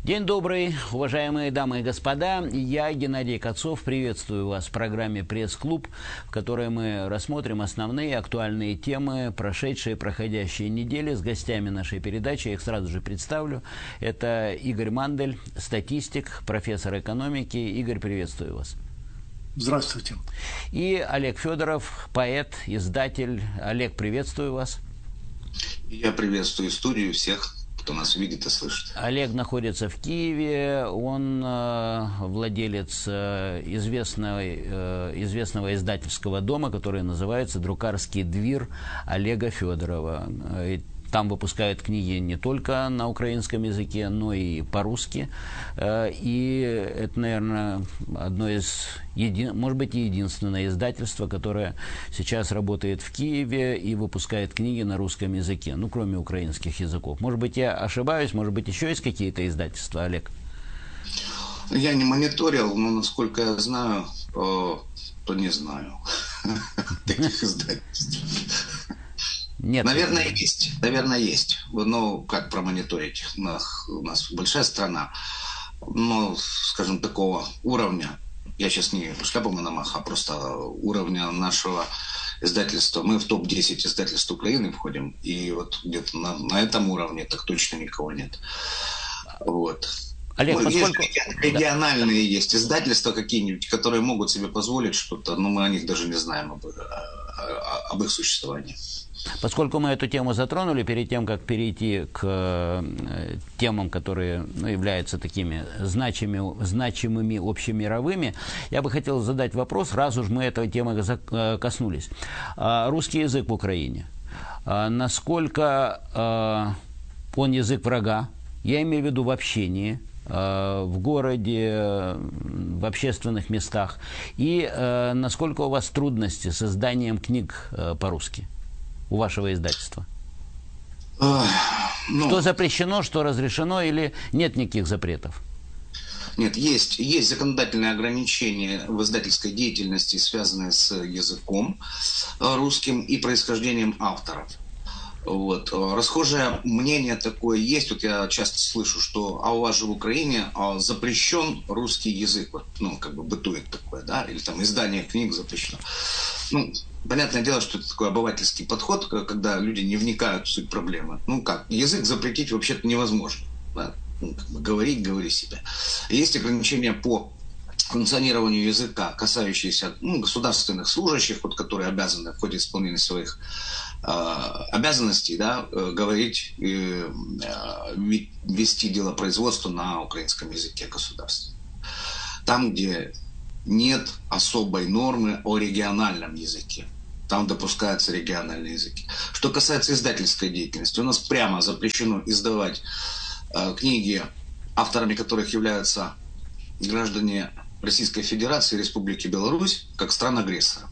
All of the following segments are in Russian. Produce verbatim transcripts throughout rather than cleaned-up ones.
День добрый, уважаемые дамы и господа. Я, Геннадий Кацов, приветствую вас в программе «Пресс-клуб», в которой мы рассмотрим основные актуальные темы прошедшей и проходящей недели с гостями нашей передачи. Я их сразу же представлю. Это Игорь Мандель, статистик, профессор экономики. Игорь, приветствую вас. Здравствуйте. И Олег Федоров, поэт, издатель. Олег, приветствую вас. Я приветствую студию, всех, кто нас видит и слышит. Олег находится в Киеве, он э, владелец э, известного, э, известного издательского дома, который называется «Друкарский двир» Олега Федорова. Там выпускают книги не только на украинском языке, но и по-русски. И это, наверное, одно из, еди... может быть, и единственное издательство, которое сейчас работает в Киеве и выпускает книги на русском языке, ну, кроме украинских языков. Может быть, я ошибаюсь, может быть, еще есть какие-то издательства, Олег? Я не мониторил, но, насколько я знаю, то не знаю таких издательств. Нет. Наверное, есть. Наверное, есть. Но как промониторить? У нас, у нас большая страна, но, скажем, такого уровня, я сейчас не шляпу Мономаха, а просто уровня нашего издательства. Мы в топ десять издательств Украины входим, и вот где-то на, на этом уровне так точно никого нет. Вот. Олег, ну, поскольку... Есть региональные да. есть издательства какие-нибудь, которые могут себе позволить что-то, но мы о них даже не знаем, об, об их существовании. Поскольку мы эту тему затронули, перед тем, как перейти к э, темам, которые ну, являются такими значимыми, значимыми общемировыми, я бы хотел задать вопрос, раз уж мы этой темы коснулись. А, русский язык в Украине. А, насколько а, он язык врага? Я имею в виду в общении, а, в городе, в общественных местах. И а, насколько у вас трудности с изданием книг а, по-русски? У вашего издательства? Uh, ну, что запрещено, что разрешено, или нет никаких запретов? Нет, есть, есть законодательные ограничения в издательской деятельности, связанные с языком русским и происхождением авторов. Вот. Расхожее мнение такое есть, вот я часто слышу, что а у вас же в Украине запрещен русский язык, вот, ну, как бы бытует такое, да, или там издание книг запрещено. Ну, понятное дело, что это такой обывательский подход, когда люди не вникают в суть проблемы. Ну как, язык запретить вообще-то невозможно. Да? Ну, как бы говорить, говори себе. Есть ограничения по функционированию языка, касающиеся ну, государственных служащих, вот, которые обязаны в ходе исполнения своих э, обязанностей да, э, говорить, э, э, вести дело производства на украинском языке государственном. Там, где нет особой нормы о региональном языке. Там допускаются региональные языки. Что касается издательской деятельности, у нас прямо запрещено издавать э, книги, авторами которых являются граждане Российской Федерации и Республики Беларусь, как стран-агрессора.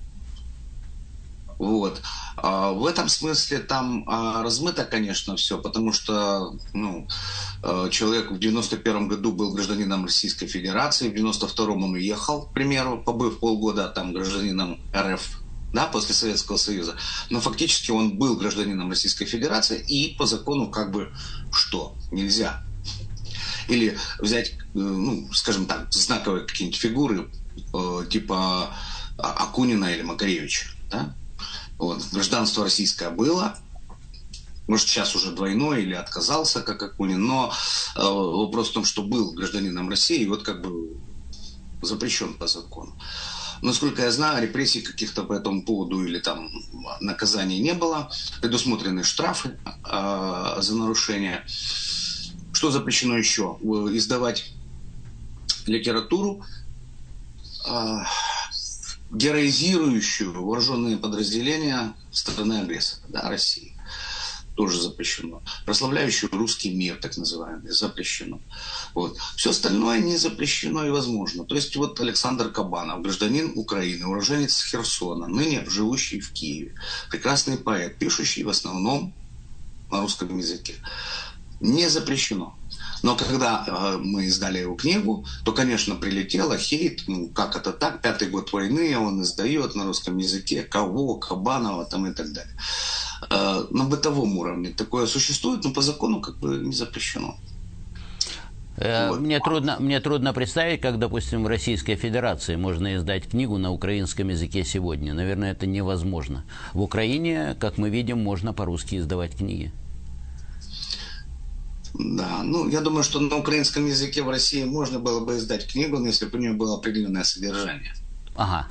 Вот. А в этом смысле там а, размыто, конечно, все, потому что ну, человек в девяносто первом году был гражданином Российской Федерации, в девяносто втором он уехал, к примеру, побыв полгода там гражданином РФ, да, после Советского Союза. Но фактически он был гражданином Российской Федерации, и по закону как бы что? Нельзя. Или взять, ну, скажем так, знаковые какие-нибудь фигуры, типа Акунина или Макаревича, да? Вот. Гражданство российское было, может, сейчас уже двойное или отказался, как Акунин, но э, вопрос в том, что был гражданином России, и вот как бы запрещен по закону. Насколько я знаю, репрессий каких-то по этому поводу или там наказаний не было, предусмотрены штрафы э, за нарушение. Что запрещено еще? Издавать литературу, э, героизирующую вооруженные подразделения страны-агрессора, да, России. Тоже запрещено. Прославляющую русский мир, так называемый, запрещено. Вот. Все остальное не запрещено и возможно. То есть вот Александр Кабанов, гражданин Украины, уроженец Херсона, ныне живущий в Киеве, прекрасный поэт, пишущий в основном на русском языке. Не запрещено. Но когда э, мы издали его книгу, то, конечно, прилетело хейт, ну, как это так, пятый год войны, он издает на русском языке, кого, Кабанова там и так далее. Э, на бытовом уровне такое существует, но по закону как бы не запрещено. Вот. Мне трудно, мне трудно представить, как, допустим, в Российской Федерации можно издать книгу на украинском языке сегодня. Наверное, это невозможно. В Украине, как мы видим, можно по-русски издавать книги. Да, ну, я думаю, что на украинском языке в России можно было бы издать книгу, но если бы у нее было определенное содержание. Ага.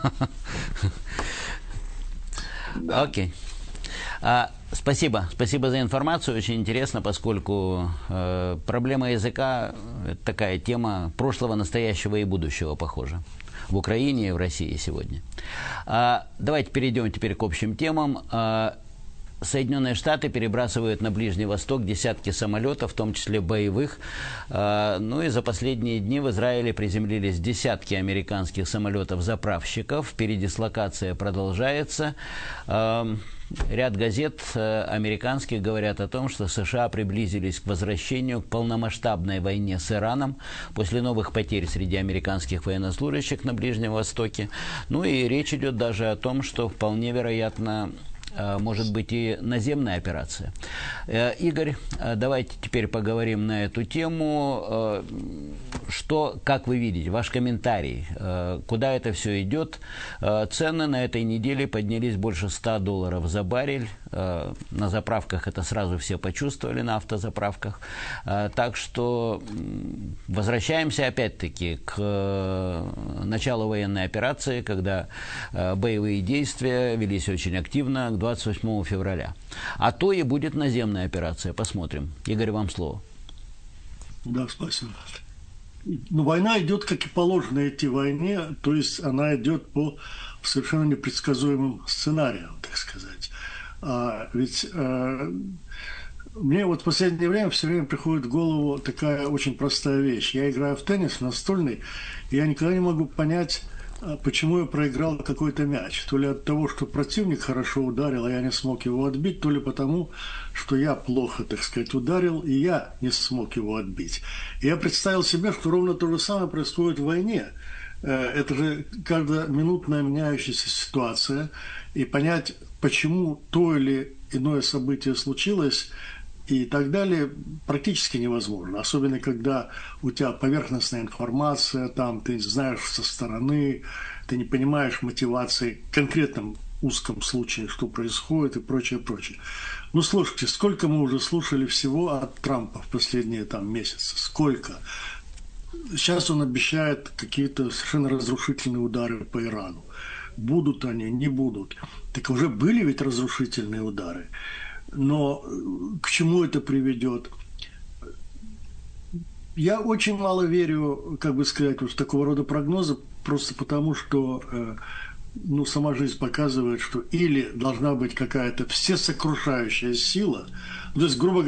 Окей. Спасибо. Спасибо за информацию. Очень интересно, поскольку э, проблема языка – это такая тема прошлого, настоящего и будущего, похоже. В Украине и в России сегодня. А, давайте перейдем теперь к общим темам. А, Соединенные Штаты перебрасывают на Ближний Восток десятки самолетов, в том числе боевых. Ну и за последние дни в Израиле приземлились десятки американских самолетов-заправщиков. Передислокация продолжается. Ряд газет американских говорят о том, что США приблизились к возвращению к полномасштабной войне с Ираном после новых потерь среди американских военнослужащих на Ближнем Востоке. Ну и речь идет даже о том, что вполне вероятно может быть и наземная операция. Игорь, давайте теперь поговорим на эту тему. Что, как вы видите, ваш комментарий, куда это все идет? Цены на этой неделе поднялись больше ста долларов за баррель. На заправках это сразу все почувствовали, на автозаправках. Так что возвращаемся опять-таки к началу военной операции, когда боевые действия велись очень активно, к двадцать восьмому февраля. А то и будет наземная операция. Посмотрим. Игорь, вам слово. Да, спасибо. Ну, война идет, как и положено идти войне, то есть она идет по совершенно непредсказуемым сценариям, так сказать. А ведь э, мне вот в последнее время все время приходит в голову такая очень простая вещь. Я играю в теннис настольный, и я никогда не могу понять, почему я проиграл какой-то мяч. То ли от того, что противник хорошо ударил, а я не смог его отбить, то ли потому, что я плохо, так сказать, ударил, и я не смог его отбить. И я представил себе, что ровно то же самое происходит в войне. Это же каждоминутная меняющаяся ситуация. И понять, почему то или иное событие случилось, и так далее, практически невозможно. Особенно, когда у тебя поверхностная информация, там ты знаешь со стороны, ты не понимаешь мотивации в конкретном узком случае, что происходит и прочее, прочее. Ну, слушайте, сколько мы уже слушали всего от Трампа в последние там месяцы? Сколько? Сейчас он обещает какие-то совершенно разрушительные удары по Ирану. Будут они, не будут. Так уже были ведь разрушительные удары. Но к чему это приведет? Я очень мало верю, как бы сказать, вот в такого рода прогнозы, просто потому что ну, сама жизнь показывает, что или должна быть какая-то всесокрушающая сила, то есть, грубо говоря,